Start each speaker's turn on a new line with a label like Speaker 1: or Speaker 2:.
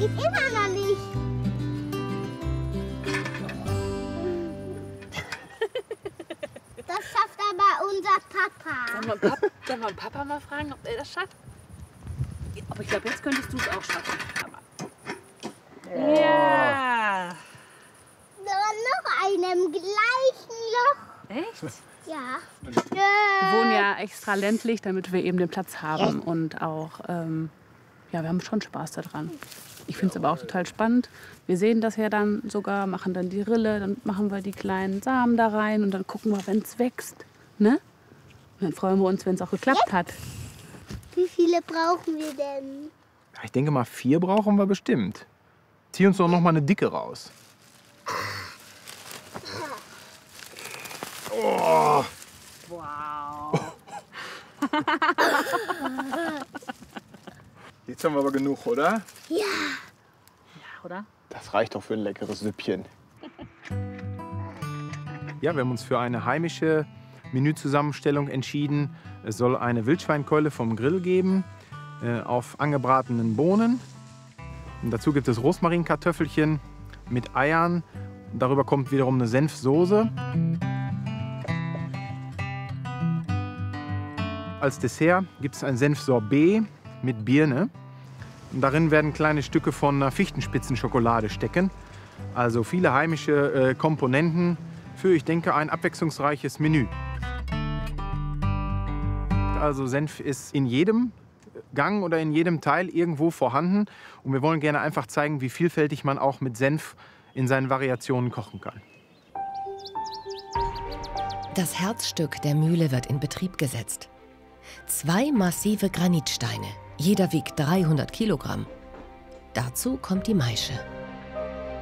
Speaker 1: geht immer noch nicht. Das schafft aber unser Papa.
Speaker 2: Sollen wir Papa mal fragen, ob er das schafft? Aber ich glaube, jetzt könntest du es auch schaffen. Ja.
Speaker 1: Noch einem gleichen Loch.
Speaker 2: Echt?
Speaker 1: Ja.
Speaker 2: Wir wohnen ja extra ländlich, damit wir eben den Platz haben und auch, ja, wir haben schon Spaß daran. Ich finde es aber auch total spannend. Wir sehen das ja dann sogar, machen dann die Rille, dann machen wir die kleinen Samen da rein und dann gucken wir, wenn es wächst. Ne? Und dann freuen wir uns, wenn es auch geklappt hat.
Speaker 1: Wie viele brauchen wir denn?
Speaker 3: Ich denke mal, 4 brauchen wir bestimmt. Zieh uns doch noch mal eine dicke raus. Oh.
Speaker 2: Wow.
Speaker 3: Jetzt haben wir aber genug, oder?
Speaker 1: Ja.
Speaker 2: Ja, oder?
Speaker 3: Das reicht doch für ein leckeres Süppchen. Ja, wir haben uns für eine heimische Menüzusammenstellung entschieden. Es soll eine Wildschweinkeule vom Grill geben, auf angebratenen Bohnen. Und dazu gibt es Rosmarinkartoffelchen mit Eiern. Und darüber kommt wiederum eine Senfsoße. Als Dessert gibt es ein Senfsorbet mit Birne. Und darin werden kleine Stücke von einer Fichtenspitzenschokolade stecken. Also viele heimische Komponenten für, ich denke, ein abwechslungsreiches Menü. Also Senf ist in jedem Gang oder in jedem Teil irgendwo vorhanden. Und wir wollen gerne einfach zeigen, wie vielfältig man auch mit Senf in seinen Variationen kochen kann.
Speaker 4: Das Herzstück der Mühle wird in Betrieb gesetzt. 2 massive Granitsteine, jeder wiegt 300 Kilogramm. Dazu kommt die Maische.